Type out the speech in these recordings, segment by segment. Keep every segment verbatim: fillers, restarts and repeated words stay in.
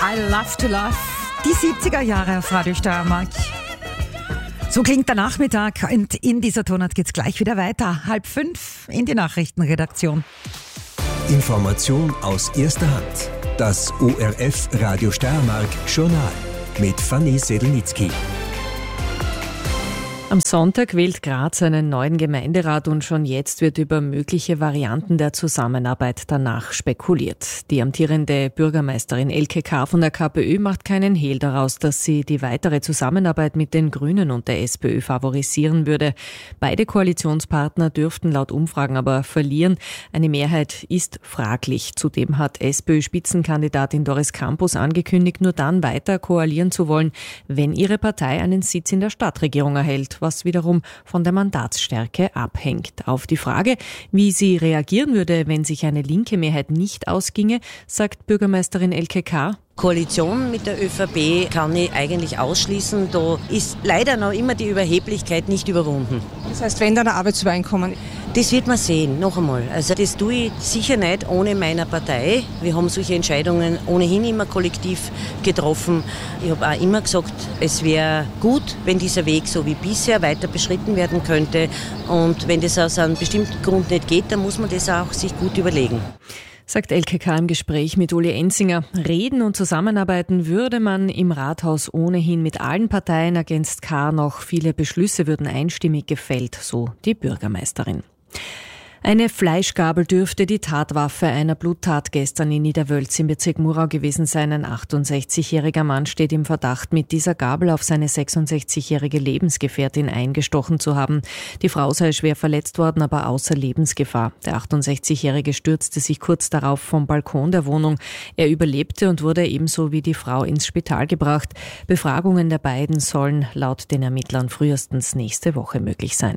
I Love to Love. Die siebziger Jahre auf Radio Steiermark. So klingt der Nachmittag und in dieser Tonart geht's gleich wieder weiter. Halb fünf in die Nachrichtenredaktion. Information aus erster Hand. Das O R F Radio Steiermark Journal mit Fanny Sedelnitzky. Am Sonntag wählt Graz einen neuen Gemeinderat und schon jetzt wird über mögliche Varianten der Zusammenarbeit danach spekuliert. Die amtierende Bürgermeisterin Elke K. von der KPÖ macht keinen Hehl daraus, dass sie die weitere Zusammenarbeit mit den Grünen und der SPÖ favorisieren würde. Beide Koalitionspartner dürften laut Umfragen aber verlieren. Eine Mehrheit ist fraglich. Zudem hat SPÖ-Spitzenkandidatin Doris Campos angekündigt, nur dann weiter koalieren zu wollen, wenn ihre Partei einen Sitz in der Stadtregierung erhält, was wiederum von der Mandatsstärke abhängt. Auf die Frage, wie sie reagieren würde, wenn sich eine linke Mehrheit nicht ausginge, sagt Bürgermeisterin Elke K. Koalition mit der ÖVP kann ich eigentlich ausschließen. Da ist leider noch immer die Überheblichkeit nicht überwunden. Das heißt, wenn dann ein Arbeitsübereinkommen? Das wird man sehen, noch einmal. Also das tue ich sicher nicht ohne meiner Partei. Wir haben solche Entscheidungen ohnehin immer kollektiv getroffen. Ich habe auch immer gesagt, es wäre gut, wenn dieser Weg so wie bisher weiter beschritten werden könnte. Und wenn das aus einem bestimmten Grund nicht geht, dann muss man das auch sich gut überlegen. Sagt Elke K. im Gespräch mit Uli Enzinger. Reden und zusammenarbeiten würde man im Rathaus ohnehin mit allen Parteien, ergänzt K. noch. Viele Beschlüsse würden einstimmig gefällt, so die Bürgermeisterin. Eine Fleischgabel dürfte die Tatwaffe einer Bluttat gestern in Niederwölz im Bezirk Murau gewesen sein. Ein achtundsechzigjähriger Mann steht im Verdacht, mit dieser Gabel auf seine sechsundsechzigjährige Lebensgefährtin eingestochen zu haben. Die Frau sei schwer verletzt worden, aber außer Lebensgefahr. Der achtundsechzigjährige stürzte sich kurz darauf vom Balkon der Wohnung. Er überlebte und wurde ebenso wie die Frau ins Spital gebracht. Befragungen der beiden sollen laut den Ermittlern frühestens nächste Woche möglich sein.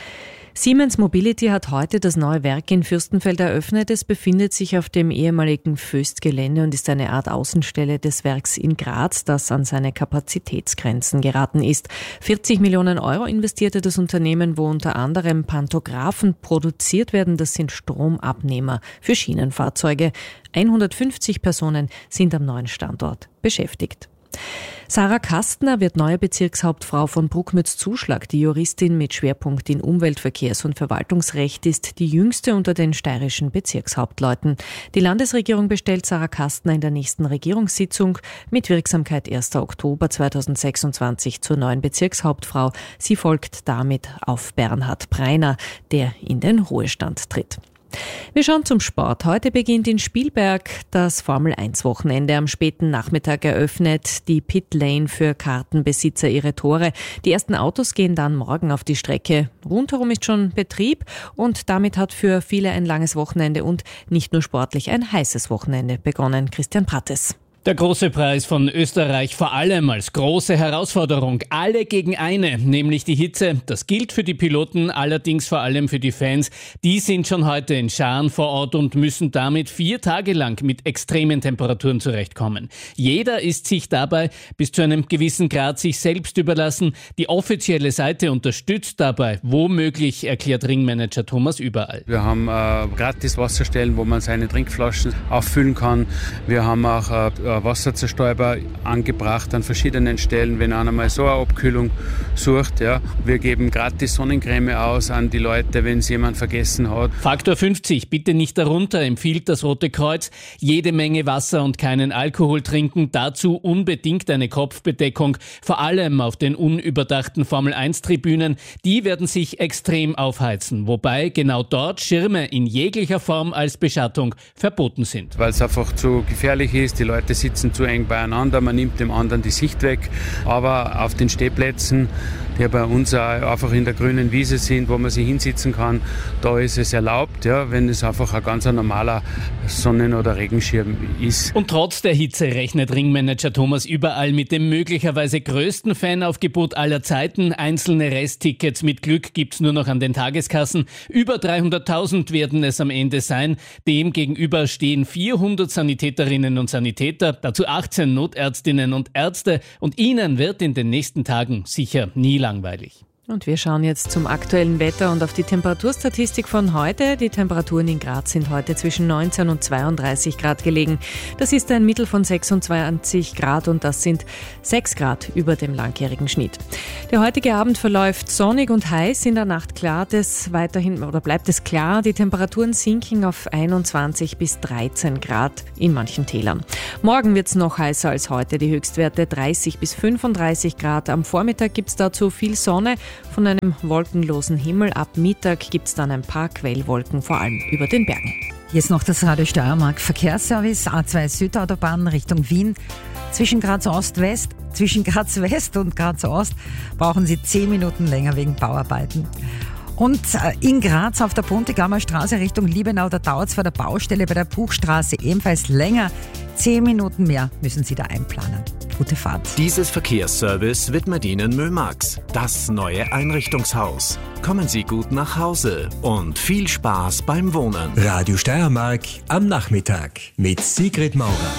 Siemens Mobility hat heute das neue Werk in Fürstenfeld eröffnet. Es befindet sich auf dem ehemaligen Föst-Gelände und ist eine Art Außenstelle des Werks in Graz, das an seine Kapazitätsgrenzen geraten ist. vierzig Millionen Euro investierte das Unternehmen, wo unter anderem Pantographen produziert werden. Das sind Stromabnehmer für Schienenfahrzeuge. hundertfünfzig Personen sind am neuen Standort beschäftigt. Sarah Kastner wird neue Bezirkshauptfrau von Bruckmütz-Zuschlag. Die Juristin mit Schwerpunkt in Umweltverkehrs- und Verwaltungsrecht ist die jüngste unter den steirischen Bezirkshauptleuten. Die Landesregierung bestellt Sarah Kastner in der nächsten Regierungssitzung mit Wirksamkeit ersten Oktober zweitausendsechsundzwanzig zur neuen Bezirkshauptfrau. Sie folgt damit auf Bernhard Breiner, der in den Ruhestand tritt. Wir schauen zum Sport. Heute beginnt in Spielberg das Formel eins Wochenende. Am späten Nachmittag eröffnet die Pit Lane für Kartenbesitzer ihre Tore. Die ersten Autos gehen dann morgen auf die Strecke. Rundherum ist schon Betrieb und damit hat für viele ein langes Wochenende und nicht nur sportlich ein heißes Wochenende begonnen. Christian Prattes. Der große Preis von Österreich vor allem als große Herausforderung. Alle gegen eine, nämlich die Hitze. Das gilt für die Piloten, allerdings vor allem für die Fans. Die sind schon heute in Scharen vor Ort und müssen damit vier Tage lang mit extremen Temperaturen zurechtkommen. Jeder ist sich dabei bis zu einem gewissen Grad sich selbst überlassen. Die offizielle Seite unterstützt dabei, womöglich, erklärt Ringmanager Thomas Überall. Wir haben äh, gratis Wasserstellen, wo man seine Trinkflaschen auffüllen kann. Wir haben auch äh, Wasserzerstäuber angebracht an verschiedenen Stellen, wenn einer mal so eine Abkühlung sucht. Ja. Wir geben gratis Sonnencreme aus an die Leute, wenn es jemand vergessen hat. Faktor fünfzig, bitte nicht darunter, empfiehlt das Rote Kreuz. Jede Menge Wasser und keinen Alkohol trinken, dazu unbedingt eine Kopfbedeckung, vor allem auf den unüberdachten Formel eins Tribünen. Die werden sich extrem aufheizen, wobei genau dort Schirme in jeglicher Form als Beschattung verboten sind. Weil es einfach zu gefährlich ist, die Leute sitzen zu eng beieinander, man nimmt dem anderen die Sicht weg. Aber auf den Stehplätzen, die bei uns auch einfach in der grünen Wiese sind, wo man sich hinsitzen kann, da ist es erlaubt, ja, wenn es einfach ein ganz normaler Sonnen- oder Regenschirm ist. Und trotz der Hitze rechnet Ringmanager Thomas Überall mit dem möglicherweise größten Fanaufgebot aller Zeiten. Einzelne Resttickets mit Glück gibt's nur noch an den Tageskassen. Über dreihunderttausend werden es am Ende sein. Dem gegenüber stehen vierhundert Sanitäterinnen und Sanitäter, dazu achtzehn Notärztinnen und Ärzte. Und ihnen wird in den nächsten Tagen sicher nie langweilig. Und wir schauen jetzt zum aktuellen Wetter und auf die Temperaturstatistik von heute. Die Temperaturen in Graz sind heute zwischen neunzehn und zweiunddreißig Grad gelegen. Das ist ein Mittel von sechsundzwanzig Grad und das sind sechs Grad über dem langjährigen Schnitt. Der heutige Abend verläuft sonnig und heiß. In der Nacht klart es weiterhin oder bleibt es klar. Die Temperaturen sinken auf einundzwanzig bis dreizehn Grad in manchen Tälern. Morgen wird es noch heißer als heute. Die Höchstwerte dreißig bis fünfunddreißig Grad. Am Vormittag gibt es dazu viel Sonne. Von einem wolkenlosen Himmel. Ab Mittag gibt es dann ein paar Quellwolken, vor allem über den Bergen. Jetzt noch das Radio Steiermark Verkehrsservice, A zwei Südautobahn Richtung Wien. Zwischen Graz Ost-West, zwischen Graz West und Graz Ost brauchen Sie zehn Minuten länger wegen Bauarbeiten. Und in Graz auf der Pontigammer Straße Richtung Liebenau, da dauert es vor der Baustelle bei der Buchstraße ebenfalls länger. Zehn Minuten mehr müssen Sie da einplanen. Gute Fahrt. Dieses Verkehrsservice widmet Ihnen Mömax, das neue Einrichtungshaus. Kommen Sie gut nach Hause und viel Spaß beim Wohnen. Radio Steiermark am Nachmittag mit Sigrid Maurer.